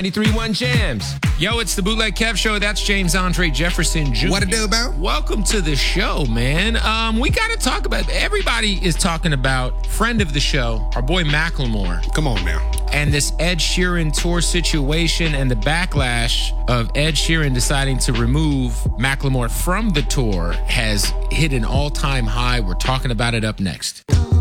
93.1 Jams. Yo, it's the Bootleg Kev Show. That's James Andre Jefferson Jr. What it do, Bo? Welcome to the show, man. We got to talk about, everybody is talking about friend of the show, our boy Macklemore. Come on now. And this Ed Sheeran tour situation and the backlash of Ed Sheeran deciding to remove Macklemore from the tour has hit an all-time high. We're talking about it up next.